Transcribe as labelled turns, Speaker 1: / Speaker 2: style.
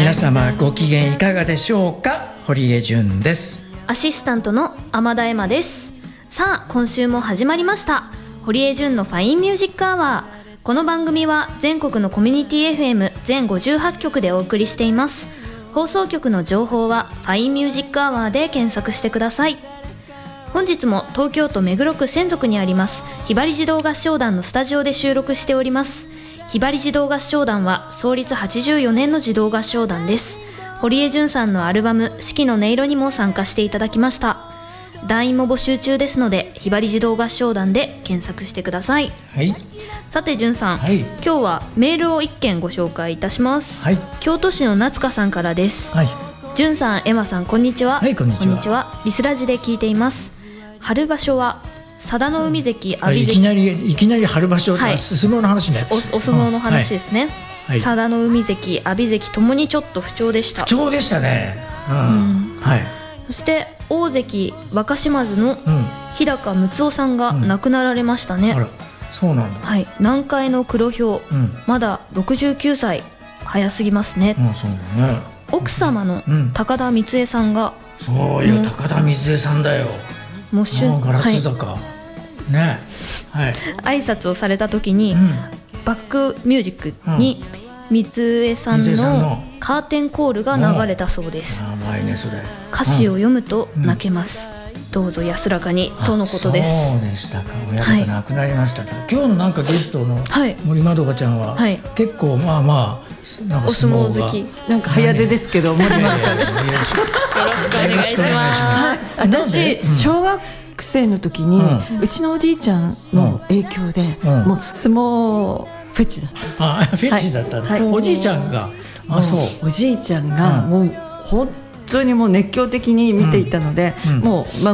Speaker 1: 皆様ご機嫌いかがでしょうか。堀江純です。
Speaker 2: アシスタントの天田恵馬です。さあ今週も始まりました、堀江純のファインミュージックアワー。この番組は全国のコミュニティ FM 全58局でお送りしています。放送局の情報はファインミュージックアワーで検索してください。本日も東京都目黒区千束にありますひばり児童合唱団のスタジオで収録しております。ひばり児童合唱団は創立84年の児童合唱団です。堀江純さんのアルバム四季の音色にも参加していただきました。団員も募集中ですのでひばり児童合唱団で検索してください。
Speaker 1: はい、
Speaker 2: さて純さん、
Speaker 1: はい、
Speaker 2: 今日はメールを1件ご紹介いたします。
Speaker 1: はい、
Speaker 2: 京都市の夏香さんからです。
Speaker 1: はい、
Speaker 2: 純さん、エマさん、こんにちは。
Speaker 1: はい、こんにちは。
Speaker 2: リスラジで聞いています。春場所は佐田の海関、阿炎関、
Speaker 1: いきなり春場所、はい、相撲の話ね。
Speaker 2: お相撲の話ですね。
Speaker 1: はい、
Speaker 2: 佐田の海関、阿炎関ともにちょっと不調でした。
Speaker 1: 不調でしたね。はい。
Speaker 2: そして大関若島津の日高睦夫さんが亡くなられましたね。
Speaker 1: あら、そうなんだ。
Speaker 2: はい、南海の黒ひょう、まだ69歳、早すぎますね。
Speaker 1: そうだね。
Speaker 2: 奥様の高田光恵さんが、
Speaker 1: そうよ、高田光恵さんだよ。
Speaker 2: もう
Speaker 1: ガラス坂、ね、はい、
Speaker 2: 挨拶をされた時に、バックミュージックに光恵さんのカーテンコールが流れたそうです。
Speaker 1: やばいねそれ。
Speaker 2: 歌詞を読むと泣けます、どうぞ安らかにとのことです。
Speaker 1: そうでしたか。親方亡くなりました。今日のなんかゲストの森まどかちゃんは、結構まあまあなんか
Speaker 2: お相撲好き、
Speaker 3: なんか早出ですけど森まどかです。
Speaker 2: よろしくお願いします。
Speaker 3: 私小学生の時に、うちのおじいちゃんの影響で、もう相撲フェチだった。
Speaker 1: フェチだった。おじいちゃんが、そう。
Speaker 3: おじいちゃんがもう本当にもう熱狂的に見ていたので、もう